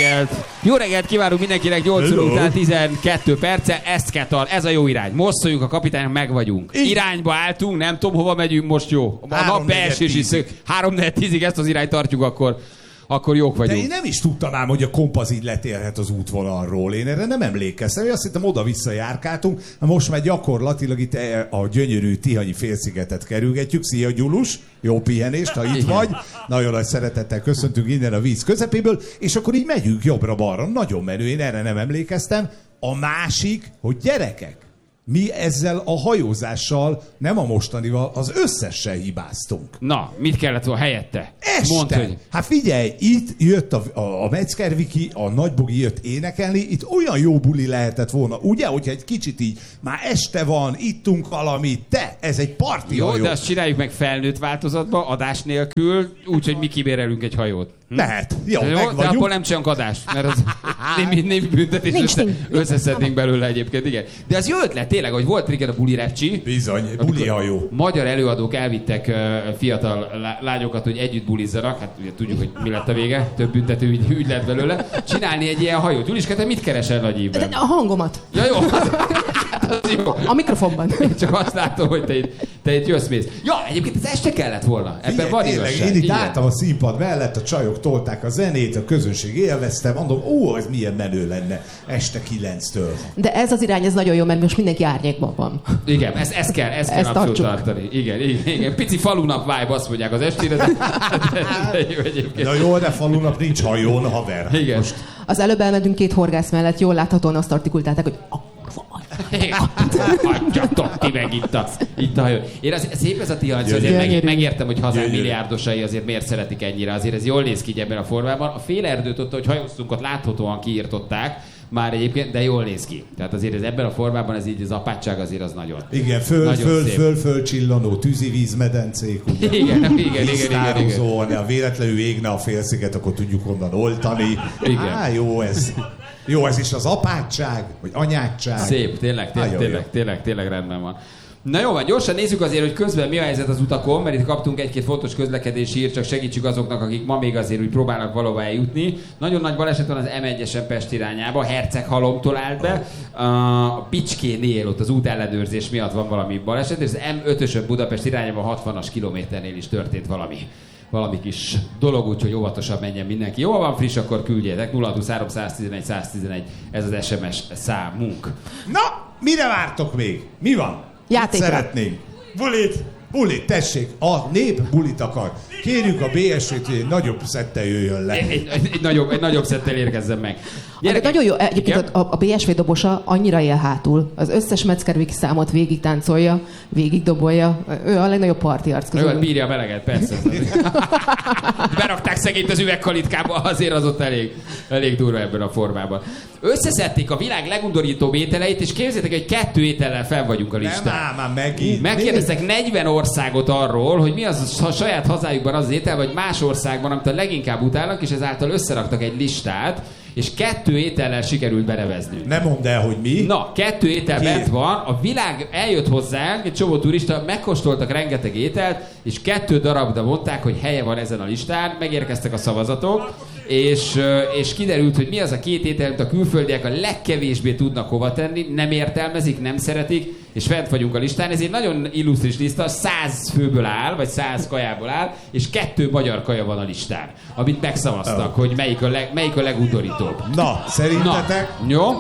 reggelt! Jó reggelt kívánunk mindenkinek, 8 óra után 12 perce, Eszketal, ez a jó irány. Most szóljunk a kapitánynak, meg vagyunk. Irányba álltunk, nem tudom hova megyünk, most jó. A nap beesés is 3-4-10-ig ezt az irányt tartjuk, akkor jók vagyunk. De én nem is tudtam ám, hogy a komp így letérhet az útvonalról. Én erre nem emlékeztem. Én azt hittem, oda-vissza járkáltunk. Most már gyakorlatilag itt a gyönyörű Tihanyi félszigetet kerülgetjük. Szia, Gyulus! Jó pihenést, ha itt vagy. Nagyon nagy szeretettel köszöntünk innen a víz közepéből. És akkor így megyünk jobbra-balra. Nagyon menő, én erre nem emlékeztem. A másik, hogy gyerekek, mi ezzel a hajózással, nem a mostanival, az összessel hibáztunk. Na, mit kellett volna helyette? Este! Mondd, hogy... Hát figyelj, itt jött a Metzger Viki, a Nagybogi jött énekelni, itt olyan jó buli lehetett volna, ugye, hogyha egy kicsit így, már este van, ittunk valamit, ez egy parti jó, hajó. De azt csináljuk meg felnőtt változatban, adás nélkül, úgyhogy mi kibérelünk egy hajót. Lehet, jó, meg de vagyunk. akkor nem csinálunk adást, mert az némi büntetés összeszednénk belőle egyébként, igen. De az jó ötlet, tényleg, hogy volt régen a buli repcsi. Bizony, buli hajó. Magyar előadók elvittek fiatal lányokat, hogy együtt bulizzanak, hát ugye tudjuk, hogy mi lett a vége, több büntető ügy lett belőle. Csinálni egy ilyen hajót. Juliska, te mit keresel nagy évben? A hangomat. Ja, jó. Az jó. A mikrofonban. Én csak azt látom, hogy te itt jössz-mész. Ja, egyébként ez este kellett volna. Ebben van igazság. Én itt álltam a színpad mellett, a csajok tolták a zenét, a közönség élvezte, mondom, ez milyen menő lenne este 9-től. De ez az irány, ez nagyon jó, mert most mindenki árnyékban van. Igen, ezt kell abszolút tartsuk. tartani. Igen. Pici falunap vibe, azt mondják az estére, de jó egyébként. Na jó, de falunap nincs hajón, haver. Igen. Most. Az előbb elmentünk 2 horgász mellett, jól láthatóan azt artikulálták, hogy hagyjatok ti meg itt a hajó. Én szép ez a Tihanyi, azért megértem, hogy hazán milliárdosai azért miért szeretik ennyire. Azért ez jól néz ki ebben a formában. A fél erdőt ott, hogy hajóztunk, ott láthatóan kiírtották már egyébként, de jól néz ki. Tehát azért ez ebben a formában, ez így az apátság azért az nagyon. Igen, föl csillanó tűzivízmedencék, ugye? Igen. Ha véletlenül égne a félsziget, akkor tudjuk onnan oltani. Igen. Jó, ez is az apátság, vagy anyátság. Szép, tényleg rendben van. Na jó, van, gyorsan nézzük azért, hogy közben mi a helyzet az utakon, mert itt kaptunk egy-két fontos közlekedési hírt, csak segítsük azoknak, akik ma még azért úgy próbálnak valahova eljutni. Nagyon nagy baleset van az M1-esen Pest irányába, Herceghalomtól állt be. A Bicskénél ott az útellenőrzés miatt van valami baleset, és az M5-ösön Budapest irányába 60-as kilométernél is történt valami kis dolog, úgyhogy óvatosan menjen mindenki. Jól van, friss, akkor küldjétek. 023 111 111, ez az SMS számunk. Na, mire vártok még? Mi van? Játékra. Szeretnénk. Bulit, tessék. A nép bulit akar. Kérjük a BSV-t, hogy egy nagyobb szettel jöjjön le. Egy nagyobb szettel érkezzen meg. Nagyon jó, egyébként a BSV dobosa annyira él hátul. Az összes Metzger Viki számot végig táncolja, végig dobolja. Ő a legnagyobb parti arc közül. Ő bírja a meleget, persze. Berakták szegényt az üvegkalitkába, azért az ott elég durva ebben a formában. Összeszedték a világ legundorítóbb ételeit, és képzeljétek, hogy 2 étellel fenn vagyunk a listán. Nem, megint. Megkérdeztek 40 országot arról, hogy mi az a saját hazájukban az étel, vagy más országban, amit a leginkább utálnak, és ezáltal összeraktak egy listát, és 2 étellel sikerült beneveznünk. Nem mondd el, hogy mi. Na, 2 étel bent van, a világ eljött hozzánk, egy csomó turista, megkóstoltak rengeteg ételt, és 2 darabra mondták, hogy helye van ezen a listán, megérkeztek a szavazatok, és kiderült, hogy mi az a 2 étel, amit a külföldiek a legkevésbé tudnak hova tenni, nem értelmezik, nem szeretik, és fent vagyunk a listán. Ez egy nagyon illusztris lista, 100 főből áll, vagy 100 kajából áll, és 2 magyar kaja van a listán, amit megszavaztak, hogy melyik a legudorítóbb. Na, szerintetek? Na, jó?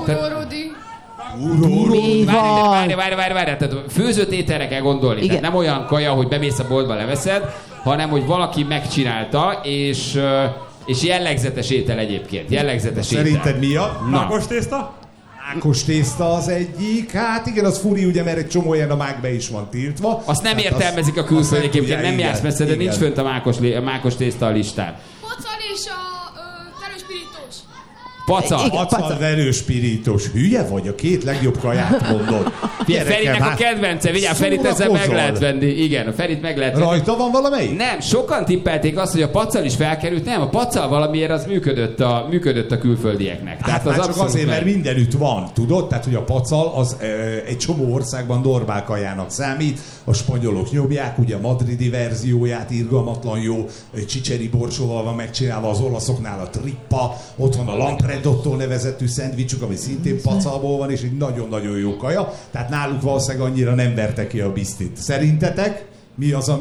Várj, tehát főzött ételre kell gondolni. Tehát nem olyan kaja, hogy bemész a boltba, leveszed, hanem hogy valaki megcsinálta, és jellegzetes étel egyébként. Szerinted mi a? Mákos tészta? Mákos tészta az egyik. Hát igen, az furi, ugye, mert egy csomó ilyen a mákbe is van tiltva. Azt nem értelmezik a külföldiek, egyébként nem jársz messze, de nincs fönt a mákos tészta a listán. Mozzarella és a terőspirítós. Pacal verőspirítós. Hülye vagy? A két legjobb kaját mondod. Ferinek a kedvence, vigyázz, Ferit ezzel meg lehet venni. Igen, a Ferit meg lehet venni. Rajta van valamelyik? Nem, sokan tippelték azt, hogy a pacal is felkerült. Nem, a pacal valamiért az működött a külföldieknek. Tehát az csak azért, mert mindenütt van, tudod? Tehát, hogy a pacal az egy csomó országban normál kajának számít. A spanyolok nyomják, ugye a madridi verzióját, irgalmatlan jó, csicseri borsóval van megcsinálva, az olaszoknál a trippa, ott van a lampredotto nevezetű szendvicsük, ami szintén pacalból van, és egy nagyon-nagyon jó kaja. Tehát náluk valószínűleg annyira nem verte ki a bisztit. Szerintetek mi az,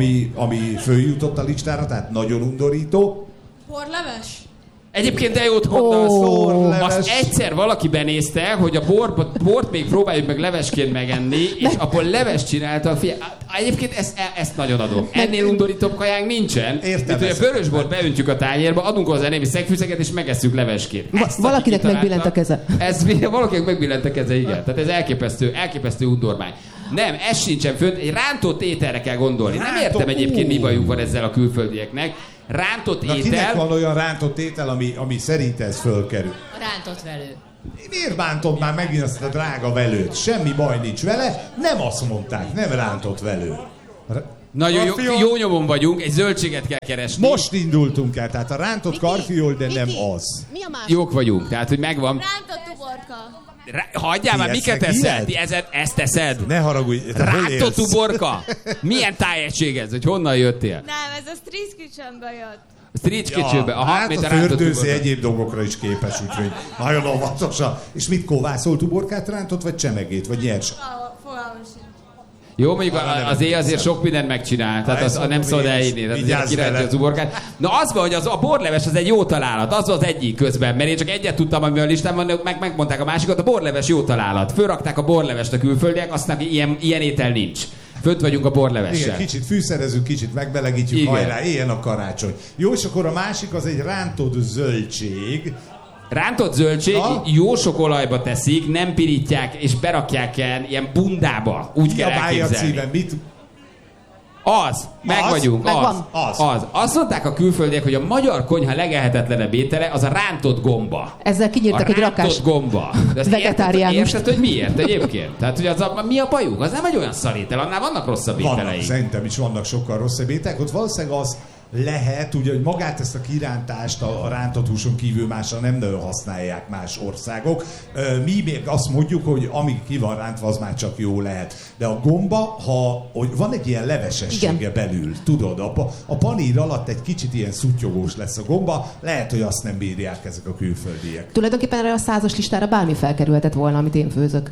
ami följutott a listára, tehát nagyon undorító? Porleves? Egyébként de jót mondasz. Azt egyszer valaki benézte, hogy a bort még próbáljuk meg levesként megenni, és abból leves csinálta. Egyébként ezt nagyon adom. Ennél undorítóbb kajánk nincsen. Értem. Itt, hogy a vörösbort beöntjük a tányérba, adunk hozzá némi szegfűszeget, és megesszük levesként. Valakinek megbillent a keze. Valakinek megbillent a keze, igen. Tehát ez elképesztő undormány. Nem, ez sincsen fönt, egy rántott ételre kell gondolni. Nem értem egyébként, mi bajuk van ezzel a külföldieknek. Rántott étel... Kinek van olyan rántott étel, ami szerint ez fölkerül? A rántott velő. Miért bántod már megint azt a drága velőt? Semmi baj nincs vele, nem azt mondták, nem rántott velő. Nagyon jó nyomon vagyunk, egy zöldséget kell keresni. Most indultunk el, tehát a rántott karfiol, de nem az. Mi a másik? Jók vagyunk, tehát hogy megvan. Rántott uborka. Hagyjál már, miket eszed? Ezt eszed? Ne haragudj. Rántott uborka? Milyen tájegység ez? Hogy honnan jöttél? Nem, ez a Street Kitchenből jött. Street Kitchenből? Aha, hát a fürdőzé egyéb dolgokra is képes, úgyhogy nagyon óvatosan. És mit kovászol, uborkát rántott, vagy csemegét, vagy nyers? Fogalmam sincs. Jó, mondjuk azért sok mindent megcsinál, tehát az nem szabad elhinni, tehát kirántja az uborkát. Na az van, hogy a borleves az egy jó találat, az az egyik közben, mert én csak egyet tudtam, ami a listámon, megmondták a másikat, a borleves jó találat. Fölrakták a borlevest a külföldiek, aztán ilyen étel nincs. Fönt vagyunk a borlevessel. Igen, kicsit fűszerezünk, kicsit megbelegítjük, igen. Hajrá, éljen a karácsony. Jó, és akkor a másik az egy rántott zöldség. Rántott zöldség, jó sok olajba teszik, nem pirítják, és berakják ilyen bundába. Úgy kell elképzelni. Szíven, mit? Vagyunk. Az. Azt mondták a külföldiek, hogy a magyar konyha legelhetetlenebb étele az a rántott gomba. Ezzel kinyírtak egy rakás rántott gomba. vegetáriánust. Érted, hogy miért egyébként? Tehát, hogy mi a bajuk? Az nem egy olyan szarétel, annál vannak rosszabb ételei. Szerintem is vannak sokkal rosszabb ételek. Ott valószínűleg az lehet, ugye, hogy magát ezt a kirántást a rántott húson kívül másra nem nagyon használják más országok. Mi még azt mondjuk, hogy amíg ki van rántva, az már csak jó lehet. De a gomba, hogy van egy ilyen levesessége belül, tudod, a panír alatt egy kicsit ilyen szuttyogós lesz a gomba, lehet, hogy azt nem bírják ezek a külföldiek. Tulajdonképpen erre a 100-as listára bármi felkerülhetett volna, amit én főzök.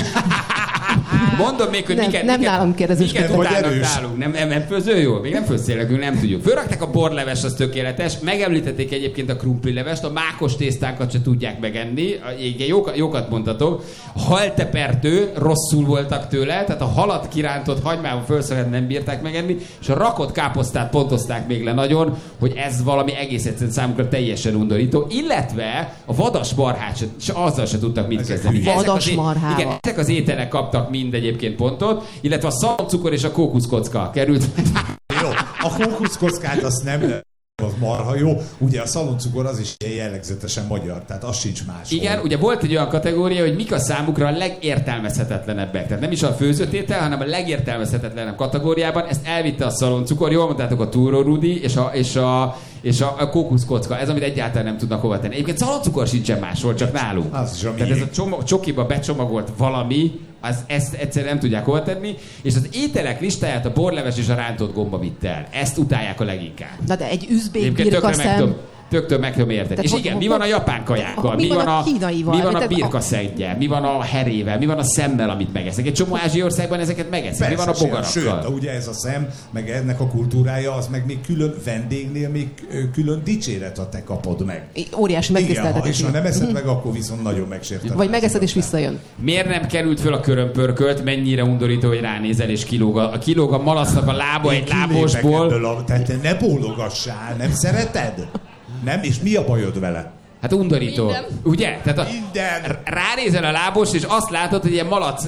Mondom még, hogy nem nálam kérdezős. Miket utálnak nálunk. Nem főző jól? Még nem főzszélekünk, nem tudjuk. Fölrakták a borleves, az tökéletes. Megemlítették egyébként a krumplilevest, a mákos tésztánkat se tudják megenni. Jókat mondhatok. A haltepertő, rosszul voltak tőle, tehát a halat kirántott hagymával fölszeret nem bírták megenni, és a rakott káposztát pontozták még le nagyon, hogy ez valami egész egyszerűen számukra teljesen undorító. Illetve a vadas marhát se, azzal se tudtak mit kezdeni. Vadas marhával. Igen, ezek az ételek kaptak mind egyébként pontot, illetve a szalcukor és a kókuszkocka került. Jó, a kókuszkockát azt nem, az marha jó. Ugye a szaloncukor az is jellegzetesen magyar, tehát az sincs más. Igen, ugye volt egy olyan kategória, hogy mik a számukra a legértelmezhetetlenebbek. Tehát nem is a főzött étel, hanem a legértelmezhetetlenebb kategóriában. Ezt elvitte a szaloncukor, jól mondtátok, a túrórudi és a kókuszkocka. Ez, amit egyáltalán nem tudnak hova tenni. Egyébként szaloncukor sincsen máshol, csak nálunk. Tehát ez a csokiba becsomagolt valami, ezt egyszerűen nem tudják hova tenni, és az ételek listáját a borleves és a rántott gomba vitt el. Ezt utálják a leginkább. Na de egy üzbék birkaszem... Töktől meg tudom érteni. És igen, mi van a japán kajákkal? Mi van a kínaival? Mi van a birkaszeggyel? Mi van a herével? Mi van a szemmel, amit megeszek? Egy csomó ázsiai országban ezeket megeszik. Persze, mi van a bogarakkal? Sőt, ugye ez a szem, meg ennek a kultúrája, az meg még külön vendégnél még külön dicséret, ha te kapod meg. Óriási megtiszteltetés. És ha nem eszed meg, akkor viszont nagyon megsérted. Vagy megeszed és visszajön. Miért nem került föl a körömpörkölt? Mennyire undorító, hogy ránézel és kilóg a malasznak a lába egy lábosból. Tehát ne bólogassál, nem szereted? Nem? És mi a bajod vele? Hát undorító. Minden. Ugye? Tehát Minden. Ránézel a lábos, és azt látod, hogy ilyen malac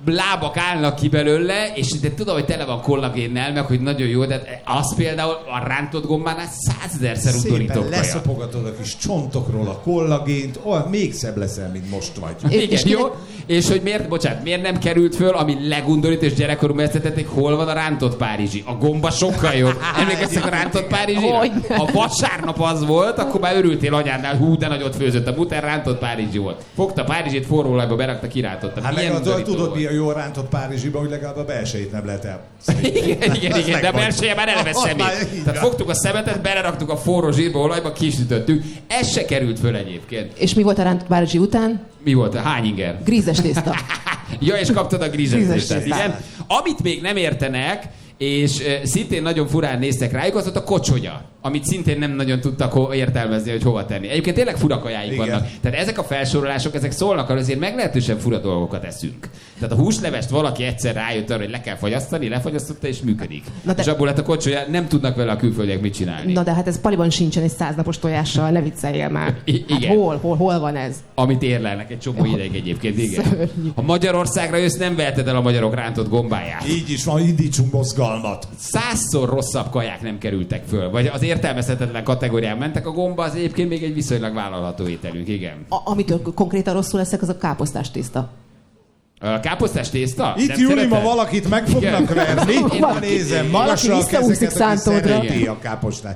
lábak állnak ki belőle, és de tudom, hogy tele van kollagénnel, meg hogy nagyon jó, de az például a rántott gombánál 100-szer utorítok Szépen leszopogatod a kis csontokról a kollagént, olyan még szebb leszel, mint most vagy. Igen, jó? És hogy miért nem került föl, ami legundorít, és gyerekkoromban ezt tették, hol van a rántott párizsi? A gomba sokkal jobb. Emlékeztek a rántott párizsira? Ha vasárnap az volt, akkor már örültél anyádnál, hú, de nagyot főzött. A muter rántott párizsi volt. Fogta párizsit, forró olajba berakta, kirántotta. Hát meg az, tudod, mi a jó rántott párizsiba, hogy legalább a belsejét nem lehet el. Igen, de a belseje már eleve szemét. Tehát fogtuk a szemetet, beleraktuk a forró zsírba, olajba, kisütöttük. Ez se került föl egyébként. És mi volt a rántott párizsi után? Mi volt? Hány inger? Grízes tészta. Ja, és kaptad a grízes tésztát, igen. Amit még nem értenek, és szintén nagyon furán néztek rájuk, az ott a kocsonya, amit szintén nem nagyon tudtak értelmezni, hogy hova tenni. Egyébként tényleg fura kajáik vannak. Tehát ezek a felsorolások, ezek szólnak, azért meglehetősen fura dolgokat eszünk. Tehát a húslevest valaki egyszer rájött arra, hogy le kell fagyasztani, lefagyasztotta és működik. És abból lett a kocsonya, nem tudnak vele a külföldiek mit csinálni. Na de hát ez paliban sincsen egy 100 napos tojással, ne vicceljél már. Hát hol van ez? Amit érlelnek egy csomó ideig egyébként, igen. Szörnyű. Ha Magyarországra jössz, nem veheted el a magyarok rántott gombáját. Így is van, indítsunk mozgalmat. 100-szor rosszabb kaják nem kerültek föl, vagy az értelmezhetetlen kategórián mentek. A gomba az egyébként még egy viszonylag vállalható ételünk, igen. Amitől konkrétan rosszul leszek, az a káposztás tészta. A káposztás tészta? Itt Júli, ma valakit meg fognak verni. Én nézem, magasra a kezeket, aki szereti a káposztát.